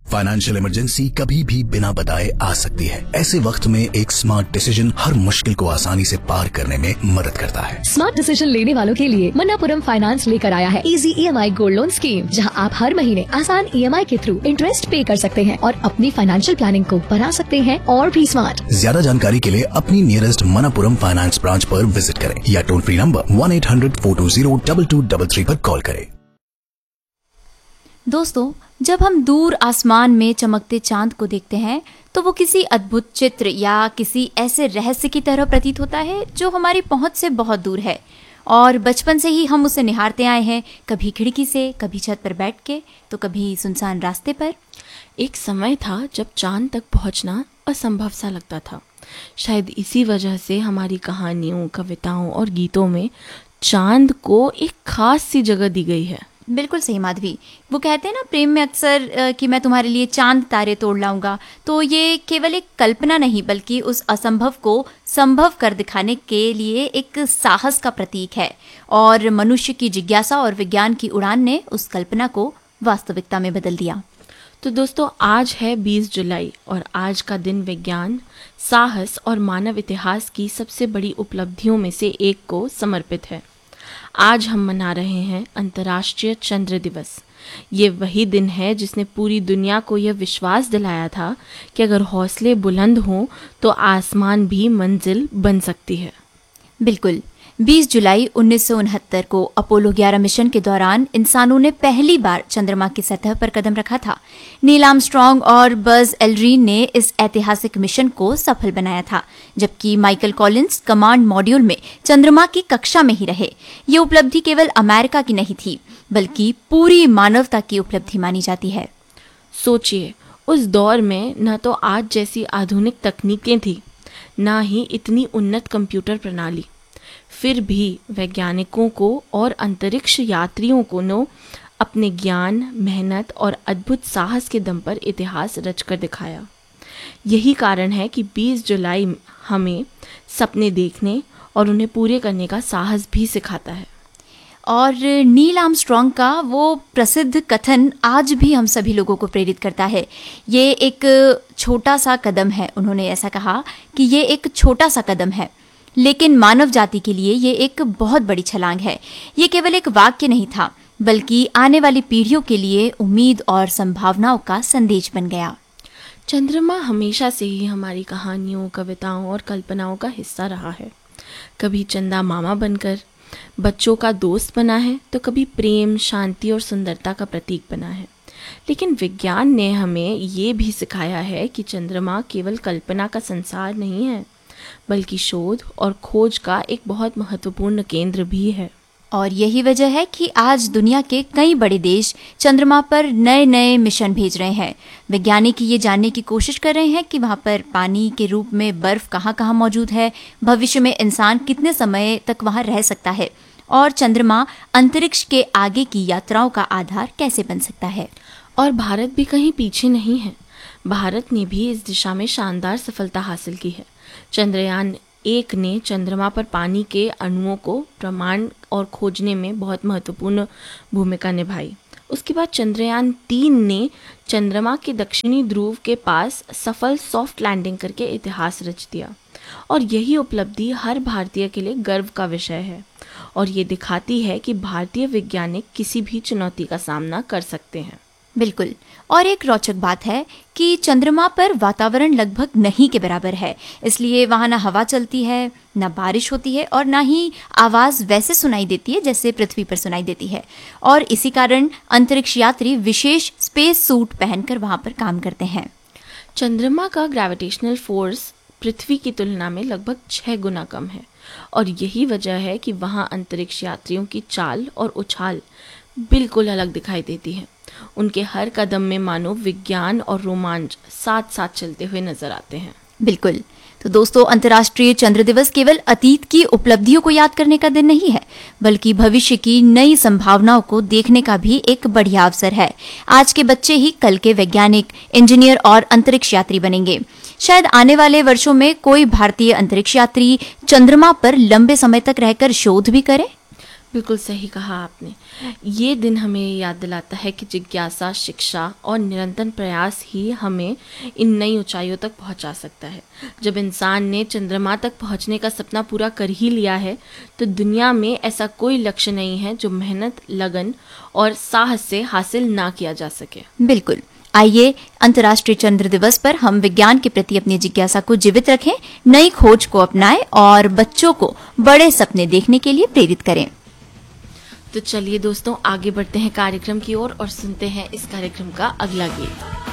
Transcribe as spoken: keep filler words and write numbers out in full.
Financial emergency कभी भी बिना बताए आ सकती है। ऐसे वक्त में एक स्मार्ट डिसीजन हर मुश्किल को आसानी से पार करने में मदद करता है। स्मार्ट डिसीजन लेने वालों के लिए मन्नापुरम फाइनेंस लेकर आया है इजी ई एम आई गोल्ड लोन स्कीम, जहां आप हर महीने आसान ई एम आई के थ्रू इंटरेस्ट पे कर सकते हैं और अपनी फाइनेंशियल प्लानिंग को बना सकते हैं और भी स्मार्ट। ज्यादा जानकारी के लिए अपनी नियरेस्ट मन्नापुरम फाइनेंस ब्रांच पर विजिट करें या toll free number one eight hundred four to zero double two double three पर कॉल करें। दोस्तों, जब हम दूर आसमान में चमकते चांद को देखते हैं तो वो किसी अद्भुत चित्र या किसी ऐसे रहस्य की तरह प्रतीत होता है जो हमारी पहुंच से बहुत दूर है, और बचपन से ही हम उसे निहारते आए हैं, कभी खिड़की से, कभी छत पर बैठ के, तो कभी सुनसान रास्ते पर। एक समय था जब चांद तक पहुंचना असंभव सा लगता था। शायद इसी वजह से हमारी कहानियों, कविताओं और गीतों में चांद को एक खास सी जगह दी गई है। बिल्कुल सही माधवी। वो कहते हैं ना प्रेम में अक्सर कि मैं तुम्हारे लिए चांद तारे तोड़ लाऊंगा, तो ये केवल एक कल्पना नहीं बल्कि उस असंभव को संभव कर दिखाने के लिए एक साहस का प्रतीक है, और मनुष्य की जिज्ञासा और विज्ञान की उड़ान ने उस कल्पना को वास्तविकता में बदल दिया। तो दोस्तों, आज है बीस जुलाई और आज का दिन विज्ञान, साहस और मानव इतिहास की सबसे बड़ी उपलब्धियों में से एक को समर्पित है। आज हम मना रहे हैं अंतर्राष्ट्रीय चंद्र दिवस। ये वही दिन है जिसने पूरी दुनिया को यह विश्वास दिलाया था कि अगर हौसले बुलंद हों तो आसमान भी मंजिल बन सकती है। बिल्कुल, बीस जुलाई उन्नीस सौ उनहत्तर को अपोलो ग्यारह मिशन के दौरान इंसानों ने पहली बार चंद्रमा की सतह पर कदम रखा था। नील आर्मस्ट्रॉन्ग और बज एल्ड्रिन ने इस ऐतिहासिक मिशन को सफल बनाया था, जबकि माइकल कॉलिंस कमांड मॉड्यूल में चंद्रमा की कक्षा में ही रहे। ये उपलब्धि केवल अमेरिका की नहीं थी, बल्कि पूरी मानवता की उपलब्धि मानी जाती है। सोचिए, उस दौर में न तो आज जैसी आधुनिक तकनीकें थी, न ही इतनी उन्नत कंप्यूटर प्रणाली। फिर भी वैज्ञानिकों को और अंतरिक्ष यात्रियों को नो अपने ज्ञान, मेहनत और अद्भुत साहस के दम पर इतिहास रचकर दिखाया। यही कारण है कि बीस जुलाई हमें सपने देखने और उन्हें पूरे करने का साहस भी सिखाता है। और नील आर्मस्ट्रॉन्ग का वो प्रसिद्ध कथन आज भी हम सभी लोगों को प्रेरित करता है। ये एक छोटा सा कदम है, उन्होंने ऐसा कहा कि ये एक छोटा सा कदम है, लेकिन मानव जाति के लिए ये एक बहुत बड़ी छलांग है। ये केवल एक वाक्य नहीं था, बल्कि आने वाली पीढ़ियों के लिए उम्मीद और संभावनाओं का संदेश बन गया। चंद्रमा हमेशा से ही हमारी कहानियों, कविताओं और कल्पनाओं का हिस्सा रहा है। कभी चंदा मामा बनकर बच्चों का दोस्त बना है, तो कभी प्रेम, शांति और सुंदरता का प्रतीक बना है। लेकिन विज्ञान ने हमें ये भी सिखाया है कि चंद्रमा केवल कल्पना का संसार नहीं है, बल्कि शोध और खोज का एक बहुत महत्वपूर्ण केंद्र भी है। और यही वजह है कि आज दुनिया के कई बड़े देश चंद्रमा पर नए नए मिशन भेज रहे हैं। वैज्ञानिक ये जानने की कोशिश कर रहे हैं कि वहाँ पर पानी के रूप में बर्फ कहाँ कहाँ मौजूद है, भविष्य में इंसान कितने समय तक वहाँ रह सकता है, और चंद्रमा अंतरिक्ष के आगे की यात्राओं का आधार कैसे बन सकता है। और भारत भी कहीं पीछे नहीं है। भारत ने भी इस दिशा में शानदार सफलता हासिल की है। चंद्रयान एक ने चंद्रमा पर पानी के अणुओं को प्रमाण और खोजने में बहुत महत्वपूर्ण भूमिका निभाई। उसके बाद चंद्रयान तीन ने चंद्रमा के दक्षिणी ध्रुव के पास सफल सॉफ्ट लैंडिंग करके इतिहास रच दिया, और यही उपलब्धि हर भारतीय के लिए गर्व का विषय है, और ये दिखाती है कि भारतीय वैज्ञानिक किसी भी चुनौती का सामना कर सकते हैं। बिल्कुल। और एक रोचक बात है कि चंद्रमा पर वातावरण लगभग नहीं के बराबर है, इसलिए वहाँ ना हवा चलती है, ना बारिश होती है, और ना ही आवाज़ वैसे सुनाई देती है जैसे पृथ्वी पर सुनाई देती है। और इसी कारण अंतरिक्ष यात्री विशेष स्पेस सूट पहनकर वहाँ पर काम करते हैं। चंद्रमा का ग्रेविटेशनल फोर्स पृथ्वी की तुलना में लगभग छः गुना कम है, और यही वजह है कि वहाँ अंतरिक्ष यात्रियों की चाल और उछाल बिल्कुल अलग दिखाई देती है। उनके हर कदम में मानो विज्ञान और रोमांच साथ साथ चलते हुए नजर आते हैं। बिल्कुल। तो दोस्तों, अंतर्राष्ट्रीय चंद्र दिवस केवल अतीत की उपलब्धियों को याद करने का दिन नहीं है, बल्कि भविष्य की नई संभावनाओं को देखने का भी एक बढ़िया अवसर है। आज के बच्चे ही कल के वैज्ञानिक, इंजीनियर और अंतरिक्ष यात्री बनेंगे। शायद आने वाले वर्षों में कोई भारतीय अंतरिक्ष यात्री चंद्रमा पर लंबे समय तक रहकर शोध भी करे। बिल्कुल सही कहा आपने। ये दिन हमें याद दिलाता है कि जिज्ञासा, शिक्षा और निरंतर प्रयास ही हमें इन नई ऊंचाइयों तक पहुंचा सकता है। जब इंसान ने चंद्रमा तक पहुंचने का सपना पूरा कर ही लिया है, तो दुनिया में ऐसा कोई लक्ष्य नहीं है जो मेहनत, लगन और साहस से हासिल ना किया जा सके। बिल्कुल। आइए अंतर्राष्ट्रीय चंद्र दिवस पर हम विज्ञान के प्रति अपनी जिज्ञासा को जीवित रखें, नई खोज को अपनाएं और बच्चों को बड़े सपने देखने के लिए प्रेरित करें। तो चलिए दोस्तों, आगे बढ़ते हैं कार्यक्रम की ओर और सुनते हैं इस कार्यक्रम का अगला गीत।